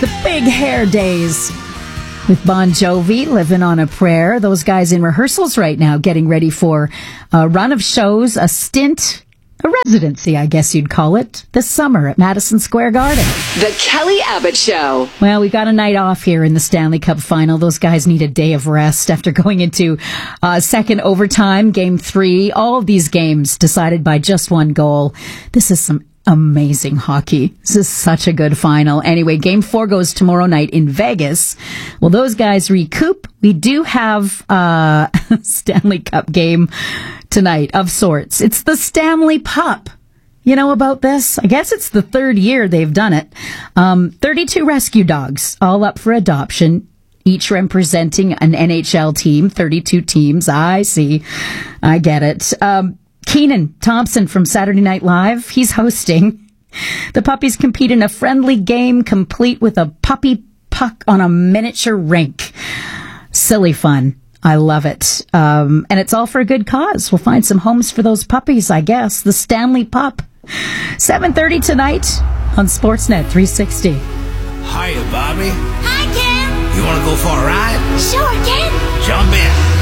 the Big Hair Days with Bon Jovi, Living on a Prayer. Those guys in rehearsals right now, getting ready for a run of shows, a stint, a residency, I guess you'd call it, this summer at Madison Square Garden. The Kelly Abbott Show. Well, we got a night off here in the Stanley Cup final. Those guys need a day of rest after going into second overtime, Game 3. All of these games decided by just one goal. This is some amazing hockey. This is such a good final. Anyway, Game 4 goes tomorrow night in Vegas. Well, those guys recoup. We do have a Stanley Cup game tonight of sorts. It's the Stanley Pup. You know about this? I guess it's the third year they've done it. 32 rescue dogs, all up for adoption, each representing an NHL team. 32 teams. I see. I get it. Kenan Thompson from Saturday Night Live, he's hosting. The puppies compete in a friendly game complete with a puppy puck on a miniature rink. Silly fun. I love it. And it's all for a good cause. We'll find some homes for those puppies, I guess. The Stanley Pup. 7:30 tonight on Sportsnet 360. Hiya, Bobby. Hi, Ken. You want to go for a ride? Sure, Ken. Jump in.